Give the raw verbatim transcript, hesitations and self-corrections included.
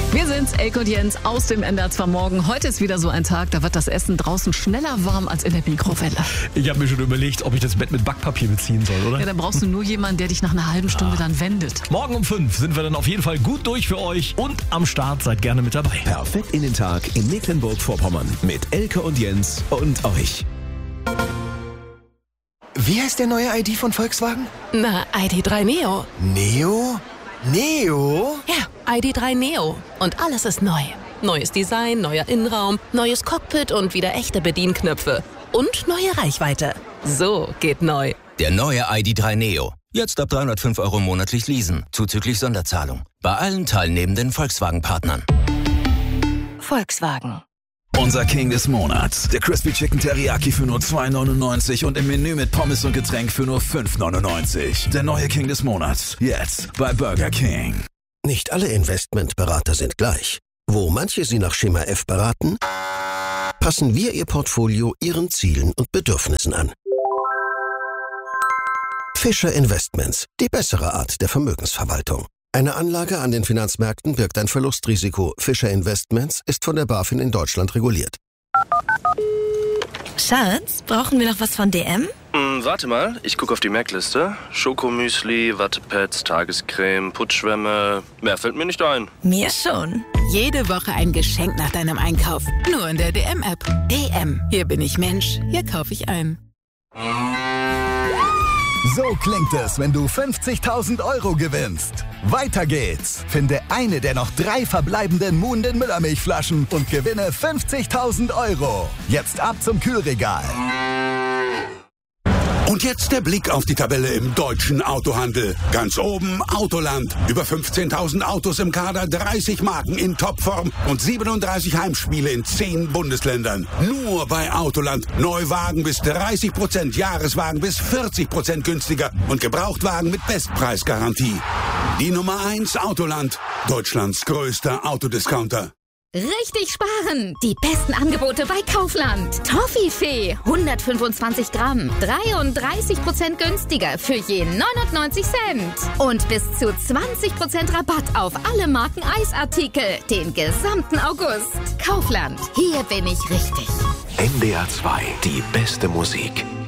Wir sind's, Elke und Jens aus dem N D R zwei Morgen. Heute ist wieder so ein Tag, da wird das Essen draußen schneller warm als in der Mikrowelle. Ich habe mir schon überlegt, ob ich das Bett mit Backpapier beziehen soll, oder? Ja, dann brauchst du nur jemanden, der dich nach einer halben Stunde Ah. dann wendet. Morgen um fünf sind wir dann auf jeden Fall gut durch für euch und am Start, seid gerne mit dabei. Perfekt in den Tag in Mecklenburg-Vorpommern mit Elke und Jens und euch. Wie heißt der neue I D von Volkswagen? Na, I D drei Neo. Neo? Neo? Ja, I D drei Neo. Und alles ist neu. Neues Design, neuer Innenraum, neues Cockpit und wieder echte Bedienknöpfe. Und neue Reichweite. So geht neu. Der neue I D drei Neo. Jetzt ab dreihundertfünf Euro monatlich leasen, zuzüglich Sonderzahlung. Bei allen teilnehmenden Volkswagen-Partnern. Volkswagen. Unser King des Monats. Der Crispy Chicken Teriyaki für nur zwei neunundneunzig und im Menü mit Pommes und Getränk für nur fünf neunundneunzig. Der neue King des Monats. Jetzt bei Burger King. Nicht alle Investmentberater sind gleich. Wo manche Sie nach Schema F beraten, passen wir Ihr Portfolio Ihren Zielen und Bedürfnissen an. Fischer Investments, die bessere Art der Vermögensverwaltung. Eine Anlage an den Finanzmärkten birgt ein Verlustrisiko. Fischer Investments ist von der BaFin in Deutschland reguliert. Schatz, brauchen wir noch was von D M? Hm, warte mal, ich gucke auf die Merkliste. Schokomüsli, Wattepads, Tagescreme, Putzschwämme. Mehr fällt mir nicht ein. Mir schon. Jede Woche ein Geschenk nach deinem Einkauf. Nur in der D M-App. D M. Hier bin ich Mensch. Hier kaufe ich ein. So klingt es, wenn du fünfzigtausend Euro gewinnst. Weiter geht's. Finde eine der noch drei verbleibenden Muhnden Müllermilchflaschen und gewinne fünfzigtausend Euro. Jetzt ab zum Kühlregal. Und jetzt der Blick auf die Tabelle im deutschen Autohandel. Ganz oben Autoland. Über fünfzehntausend Autos im Kader, dreißig Marken in Topform und siebenunddreißig Heimspiele in zehn Bundesländern. Nur bei Autoland. Neuwagen bis dreißig Prozent, Jahreswagen bis vierzig Prozent günstiger und Gebrauchtwagen mit Bestpreisgarantie. Die Nummer eins Autoland. Deutschlands größter Autodiscounter. Richtig sparen! Die besten Angebote bei Kaufland. Toffifee, hundertfünfundzwanzig Gramm, dreiunddreißig Prozent günstiger für je neunundneunzig Cent. Und bis zu zwanzig Prozent Rabatt auf alle Marken Eisartikel, den gesamten August. Kaufland, hier bin ich richtig. N D R zwei, die beste Musik.